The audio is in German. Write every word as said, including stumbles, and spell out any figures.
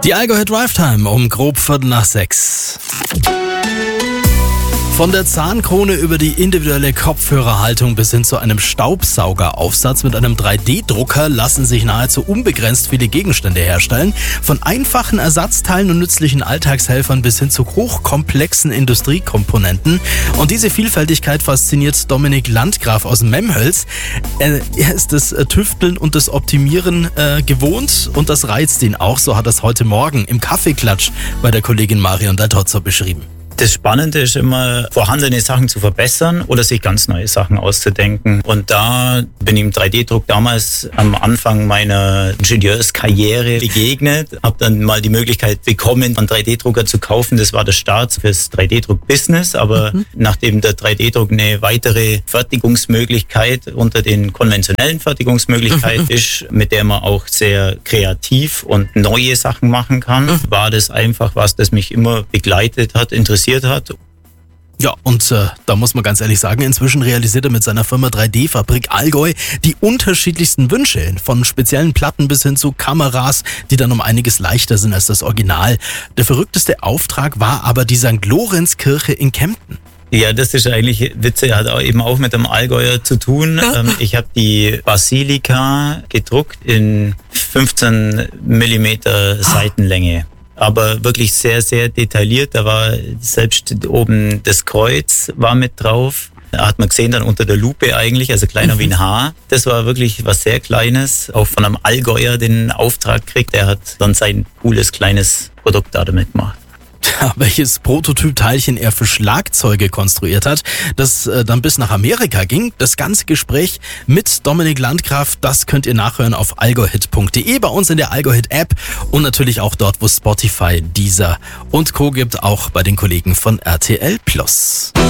Die Allgäuer Drive Time um grob Viertel nach sechs. Von der Zahnkrone über die individuelle Kopfhörerhaltung bis hin zu einem Staubsaugeraufsatz mit einem drei D Drucker lassen sich nahezu unbegrenzt viele Gegenstände herstellen. Von einfachen Ersatzteilen und nützlichen Alltagshelfern bis hin zu hochkomplexen Industriekomponenten. Und diese Vielfältigkeit fasziniert Dominik Landgraf aus Memhölz. Er ist das Tüfteln und das Optimieren äh, gewohnt und das reizt ihn auch. So hat er es heute Morgen im Kaffeeklatsch bei der Kollegin Marion Daltozzo beschrieben. Das Spannende ist immer, vorhandene Sachen zu verbessern oder sich ganz neue Sachen auszudenken. Und da bin ich im drei D Druck damals am Anfang meiner Ingenieurskarriere begegnet. Habe dann mal die Möglichkeit bekommen, einen drei D Drucker zu kaufen. Das war der Start fürs drei D Druck Business. Aber mhm. nachdem der drei D Druck eine weitere Fertigungsmöglichkeit unter den konventionellen Fertigungsmöglichkeiten mhm. ist, mit der man auch sehr kreativ und neue Sachen machen kann, mhm. war das einfach was, das mich immer begleitet hat, interessiert hat. Ja, und äh, da muss man ganz ehrlich sagen, inzwischen realisiert er mit seiner Firma drei D Fabrik Allgäu die unterschiedlichsten Wünsche, von speziellen Platten bis hin zu Kameras, die dann um einiges leichter sind als das Original. Der verrückteste Auftrag war aber die Sankt Lorenz-Kirche in Kempten. Ja, das ist eigentlich witzig, hat auch eben auch mit dem Allgäuer zu tun. Ähm, ich habe die Basilika gedruckt in fünfzehn Millimeter Seitenlänge. Aber wirklich sehr, sehr detailliert. Da war selbst oben das Kreuz war mit drauf. Da hat man gesehen dann unter der Lupe eigentlich, also kleiner mhm. wie ein Haar. Das war wirklich was sehr Kleines. Auch von einem Allgäuer den Auftrag kriegt. Der hat dann sein cooles kleines Produkt da damit gemacht. Ja, welches Prototyp-Teilchen er für Schlagzeuge konstruiert hat, das äh, dann bis nach Amerika ging. Das ganze Gespräch mit Dominik Landgraf, das könnt ihr nachhören auf allgäuhit punkt de, bei uns in der Allgäuhit-App und natürlich auch dort, wo Spotify, Deezer und Co. gibt, auch bei den Kollegen von R T L Plus.